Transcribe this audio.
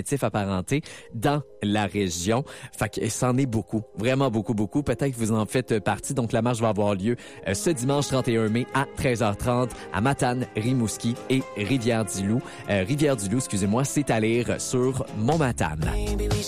dispositifs apparentés dans la région. Fait que c'en est beaucoup, vraiment beaucoup, beaucoup. Peut-être que vous en faites partie. Donc, la marche va avoir lieu ce dimanche 31 mai à 13h30 à Matane, Rimouski et Rivière-du-Loup. Rivière-du-Loup, excusez-moi, c'est à lire sur Montmatane.